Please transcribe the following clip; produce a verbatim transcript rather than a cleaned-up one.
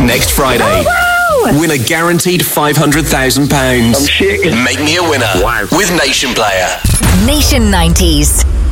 next Friday. Oh, wow. Win a guaranteed five hundred thousand pounds. I'm shaking. Make me a winner. Wow. With Nation Player. Nation nineties.